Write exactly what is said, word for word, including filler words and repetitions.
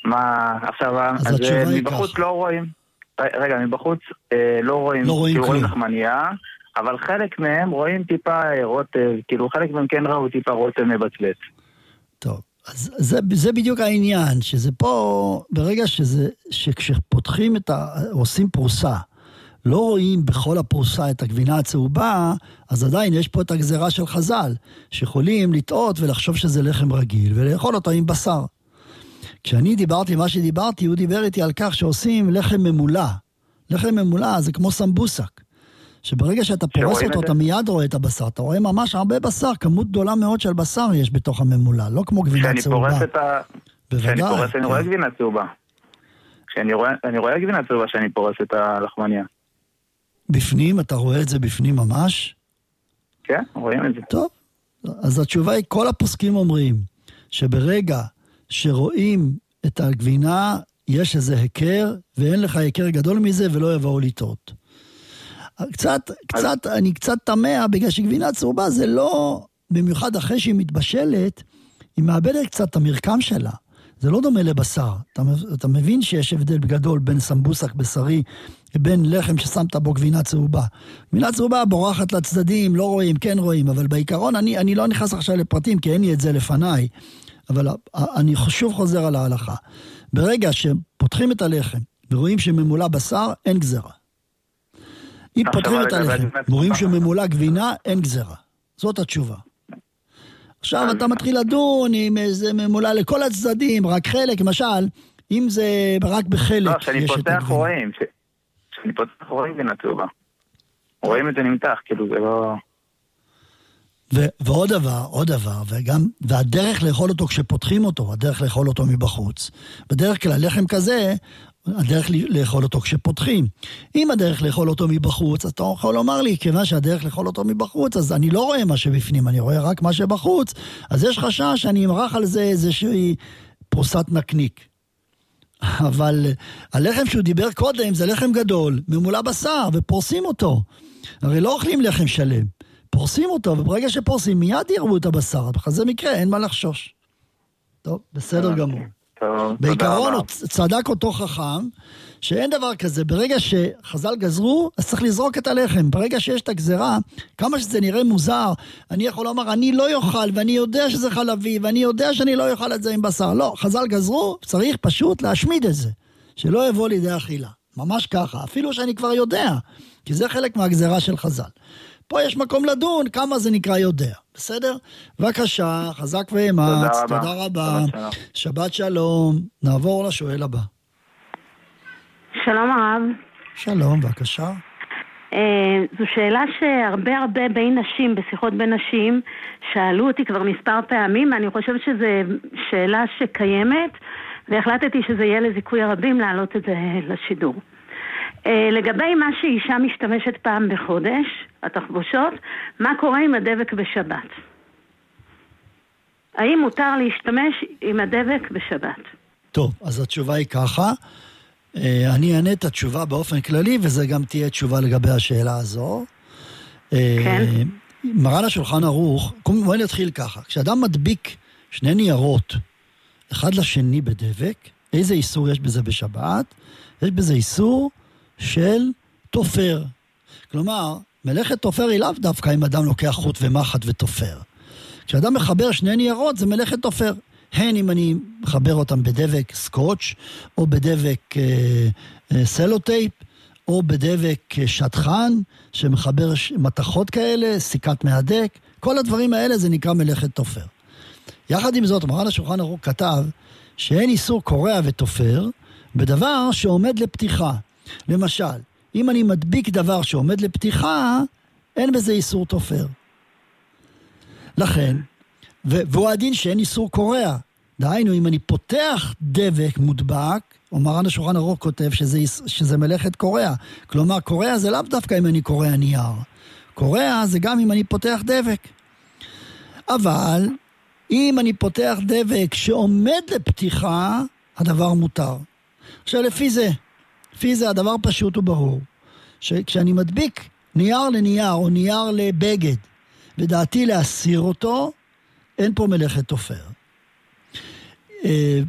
מה, עכשיו, אז אז התשובה היא מבחוץ ככה. לא רואים, רגע, מבחוץ אה, לא רואים, לא רואים כאילו רואים כלום. לחמניה, אבל חלק מהם רואים טיפה רוטב, כאילו חלק מהם כן ראו טיפה רוטב מבצבץ. טוב, אז זה, זה בדיוק העניין, שזה פה, ברגע שזה, שכשפותחים את ה... עושים פרוסה, לא רואים בכל הפרוסה את הגבינה הצהובה, אז עדיין יש פה את הגזרה של חז"ל, שיכולים לטעות ולחשוב שזה לחם רגיל, ולאכול אותו עם בשר. כשאני דיברתי מה שדיברתי, הוא דיבר איתי על כך שעושים לחם ממולא. לחם ממולא זה כמו סמבוסק. שברגע שאתה פורס אותו, אתה מיד רואה את הבשר. אתה רואה ממש הרבה בשר, כמות גדולה מאוד של בשר יש בתוך הממולא, לא כמו גבינה צהובה. כשאני פורס את ה... כשאני פורס, אני רואה גבינה צהובה. כשאני רואה, אני רואה גבינה צהובה שאני פורס את הלחמניה. בפנים, אתה רואה את זה בפנים ממש? כן, רואים את זה. טוב, אז התשובה היא, כל הפוסקים אומרים, שברגע שרואים את הגבינה, יש איזה היכר, ואין לך היכר גדול מזה, ולא יבואו לטעות. קצת, קצת, אני קצת תמה, בגלל שגבינה צהובה זה לא, במיוחד אחרי שהיא מתבשלת, היא מאבדת קצת את המרקם שלה. זה לא דומה לבשר. אתה, אתה מבין שיש הבדל גדול בין סמבוסק בשרי, בין לחם ששמת בו גבינה צהובה. גבינה צהובה בורחת לצדדים, לא רואים, כן רואים, אבל בעיקרון אני, אני לא נכנס עכשיו לפרטים, כי אין לי את זה לפניי, אבל אני שוב חוזר על ההלכה. ברגע שפותחים את הלחם, ורואים שממולא בשר, אין גזרה. אם פותחים את הלחם, ורואים שממולא גבינה, אין גזרה. זאת התשובה. עכשיו אתה מתחיל לדון אם זה ממולא לכל הצדדים, רק חלק, למשל, אם זה רק בחלק. לא, שאני פותח רואים, שאני פותח רואים גבינה צהובה. רואים את זה נמתח, כאילו זה לא... ועוד דבר, עוד דבר, וגם, והדרך לאכול אותו כשפותחים אותו, הדרך לאכול אותו מבחוץ. בדרך כלל לחם כזה, הדרך לאכול אותו כשפותחים. אם הדרך לאכול אותו מבחוץ, אז אתה יכול לומר לי, כיוון שהדרך לאכול אותו מבחוץ, אז אני לא רואה מה שבפנים, אני רואה רק מה שבחוץ, אז יש חשש שאני אמרח על זה איזושהי פרוסת נקניק. אבל הלחם שהוא דיבר קודם זה לחם גדול, ממולא בשר, ופורסים אותו. הרי לא אוכלים לחם שלם. פורסים אותו, וברגע שפורסים מיד יראו את הבשר. בכזה מקרה, אין מה לחשוש. טוב, בסדר גמור. טוב, בעיקרון הוא צדק אותו חכם, שאין דבר כזה, ברגע שחז"ל גזרו, אז צריך לזרוק את הלחם. ברגע שיש את הגזרה, כמה שזה נראה מוזר, אני יכול לומר, אני לא יאכל, ואני יודע שזה חלבי, ואני יודע שאני לא יאכל את זה עם בשר. לא, חז"ל גזרו, צריך פשוט להשמיד את זה, שלא יבוא לידי אכילה. ממש ככה, אפילו שאני כבר יודע, כי זה חלק מהגזרה של חז"ל. פה יש מקום לדון כמה זה נקרא יודע, בסדר? בבקשה, חזק ואמץ, תודה, תודה רבה, שבת, שבת שלום, נעבור לשואל הבא. שלום הרב. שלום, בבקשה. אה, זו שאלה שהרבה הרבה בין נשים, בשיחות בין נשים, שאלו אותי כבר מספר פעמים, אני חושבת שזו שאלה שקיימת, והחלטתי שזה יהיה לזיכוי הרבים להעלות את זה לשידור. לגבי מה שאישה משתמשת פעם בחודש, התחבושות, מה קורה עם הדבק בשבת? האם מותר להשתמש עם הדבק בשבת? טוב, אז התשובה היא ככה. אני אענה את התשובה באופן כללי, וזה גם תהיה תשובה לגבי השאלה הזו. כן. מרן השולחן ערוך, בואי נתחיל ככה. כשאדם מדביק שני ניירות, אחד לשני בדבק, איזה איסור יש בזה בשבת? יש בזה איסור של תופר. כלומר, מלאכת תופר היא לאו דווקא אם אדם לוקח חוט ומחט ותופר. כשאדם מחבר שני ניירות זה מלאכת תופר. הן אם אני מחבר אותם בדבק סקוץ' או בדבק אה, אה, סלוטייפ או בדבק אה, שטחן שמחבר ש... מתכות כאלה, סיכת מהדק, כל הדברים האלה זה נקרא מלאכת תופר. יחד עם זאת, מרן השולחן ערוך כתב שאין איסור קורע ותופר בדבר שעומד לפתיחה. למשל, אם אני מדביק דבר שעומד לפתיחה, אין בזה איסור תופר. לכן, והוא הדין שאין איסור קורע. דהיינו, אם אני פותח דבק מודבק, או מרן השולחן ערוך כותב שזה, שזה מלאכת קורע. כלומר, קורע זה לאו דווקא אם אני קורע נייר. קורע זה גם אם אני פותח דבק. אבל, אם אני פותח דבק שעומד לפתיחה, הדבר מותר. עכשיו, לפי זה, לפי זה הדבר פשוט וברור. שכשאני מדביק נייר לנייר, או נייר לבגד, ודעתי להסיר אותו, אין פה מלאכת תופר.